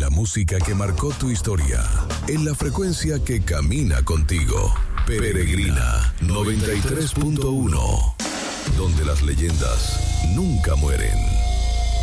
la música que marcó tu historia, en la frecuencia que camina contigo. Peregrina 93.1, donde las leyendas nunca mueren.